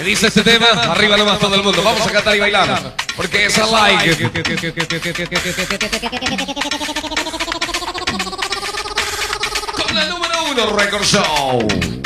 dice este tema? Arriba nomás todo el mundo. Vamos a cantar y bailar. Porque es el like. Con el número 1 Record Show.